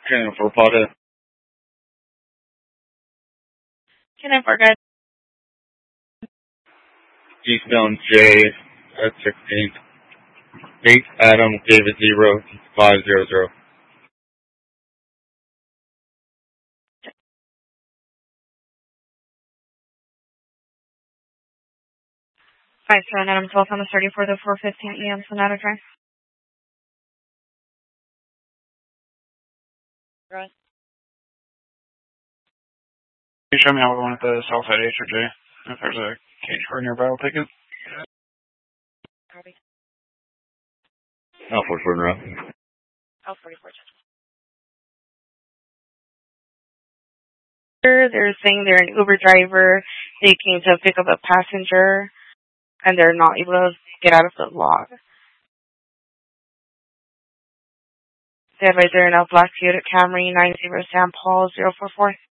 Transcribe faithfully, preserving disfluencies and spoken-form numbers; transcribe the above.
ten for Potter. ten for good. Keystone J at sixteen. eight Adam David zero five zero zero. Five seven Adam twelve on the thirty for the four fifteen E M Sonata Drive. Right. Can you show me how we want it the south side H or J? If there's a cage car nearby, I'll take it. Copy. L forty-four in row. L forty-four. They're saying they're an Uber driver. They came to pick up a passenger, and they're not able to get out of the lot. The advisor in a black Toyota Camry nine zero Sam Paul zero four four.